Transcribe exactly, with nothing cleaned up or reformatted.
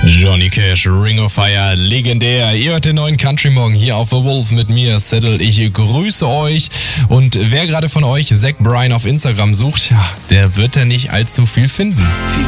Johnny Cash, Ring of Fire, legendär. Ihr hört den neuen Country Morgen hier auf The Wolf mit mir, Settle. Ich grüße euch. Und wer gerade von euch Zach Bryan auf Instagram sucht, ja, der wird da nicht allzu viel finden.